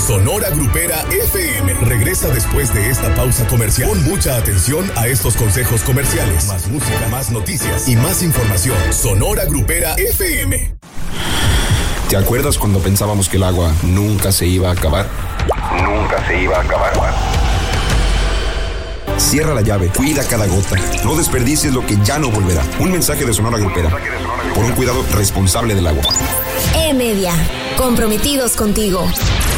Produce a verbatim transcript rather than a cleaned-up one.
Sonora Grupera F M regresa después de esta pausa comercial. Pon mucha atención a estos consejos comerciales. Más música, más noticias y más información. Sonora Grupera F M. ¿Te acuerdas cuando pensábamos que el agua nunca se iba a acabar? Nunca se iba a acabar. Cierra la llave, cuida cada gota. No desperdicies lo que ya no volverá. Un mensaje de Sonora Grupera. Por un cuidado responsable del agua. E-Media. Comprometidos contigo.